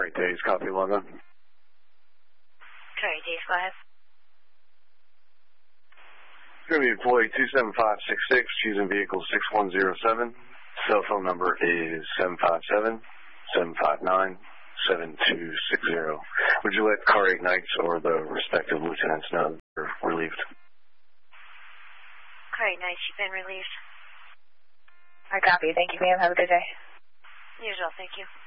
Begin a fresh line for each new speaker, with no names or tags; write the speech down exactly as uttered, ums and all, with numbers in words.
Car eight days, copy London.
Car eight days, go ahead.
It's going to be employee two seven five six six, choosing vehicle six one zero seven. Cell phone number is seven five seven, seven five nine, seven two six zero. Would you let Car eight Nights or the respective lieutenants know they're relieved?
Car eight Nights, you've been relieved.
I copy. Thank you, ma'am. Have a good day.
You as well, thank you.